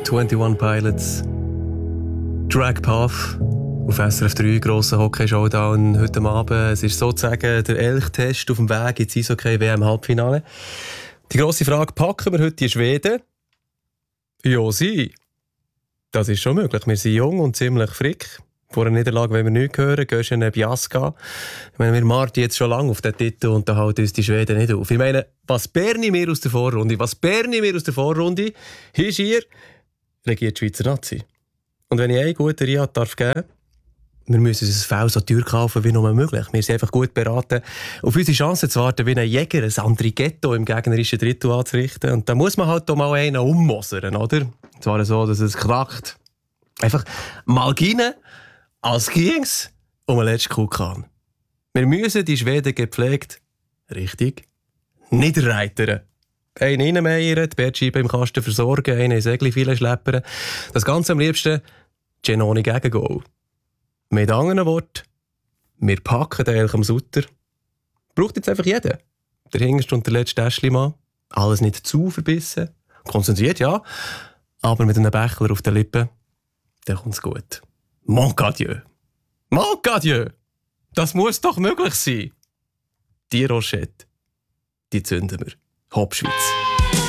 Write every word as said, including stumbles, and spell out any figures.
einundzwanzig Pilots. Drag Path auf S R F drei, grosser Hockey-Showdown heute Abend. Es ist sozusagen der Elchtest auf dem Weg ins Eishockey-W M-Halbfinale. Die grosse Frage, packen wir heute die Schweden? Ja, sie. Das ist schon möglich. Wir sind jung und ziemlich frick. Vor einer Niederlage wollen wir nichts hören. Göschen Biaska. Ich meine, wir warten jetzt schon lange auf den Titel und da halten uns die Schweden nicht auf. Ich meine, was Berni mir aus der Vorrunde, was Berni mir aus der Vorrunde, ist hier, regiert die Schweizer Nazi. Und wenn ich einen guten Riad darf geben, wir müssen uns ein Fell so teuer kaufen wie nur möglich. Wir sind einfach gut beraten, auf unsere Chancen zu warten, wie ein Jäger, ein Andrigetto im gegnerischen Drittel anzurichten. Und da muss man halt auch mal einen ummosern, oder? Und zwar so, dass es knackt. Einfach mal rein, als ging's um den letzten Kukan. Wir müssen die Schweden gepflegt, richtig, niederreitern. Einen reinmeiern, die Bettscheibe im Kasten versorgen, einen in Segli viele schleppern. Das Ganze am liebsten Genoni gegen Goal. Mit anderen Worten, wir packen den Elch am Sutter. Braucht jetzt einfach jeder. Der hinterste und der letzte Täschli-Mann. Alles nicht zu verbissen. Konzentriert, ja. Aber mit einem Bächler auf den Lippen, dann kommt's gut. Mon Dieu! Mon Dieu! Das muss doch möglich sein. Die Rochette, die zünden wir. Hopp Schweiz.